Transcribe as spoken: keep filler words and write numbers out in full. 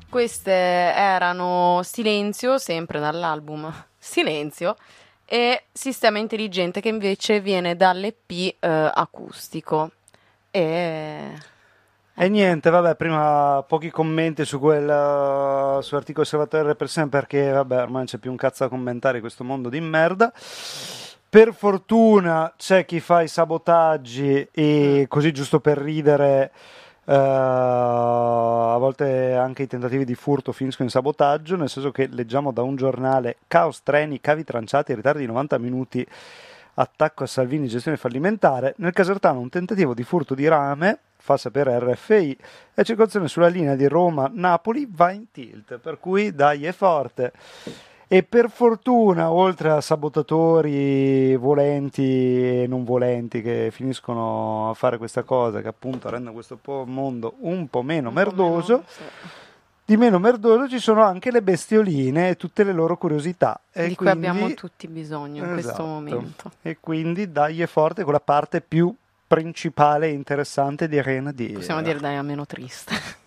Queste erano Silenzio, sempre dall'album Silenzio, e Sistema Intelligente, che invece viene dall'E P eh, acustico. E... E niente, vabbè, prima pochi commenti su quel uh, su articolo Osservatorio Repressione, perché vabbè, ormai non c'è più un cazzo da commentare in questo mondo di merda. Per fortuna c'è chi fa i sabotaggi e così, giusto per ridere, uh, a volte anche i tentativi di furto finiscono in sabotaggio, nel senso che leggiamo da un giornale: caos treni, cavi tranciati, ritardi di novanta minuti, attacco a Salvini, gestione fallimentare. Nel Casertano un tentativo di furto di rame, fa sapere R F I, e circolazione sulla linea di Roma-Napoli va in tilt, per cui dai, è forte. E per fortuna, oltre a sabotatori volenti e non volenti che finiscono a fare questa cosa, che appunto rende questo po- mondo un po' meno un merdoso, po' meno, sì. di meno merdoso ci sono anche le bestioline e tutte le loro curiosità. E Di cui quindi, abbiamo tutti bisogno in questo esatto, momento. e quindi dai, è forte con la parte più principale e interessante di Arena di... Possiamo dire dai, a meno triste.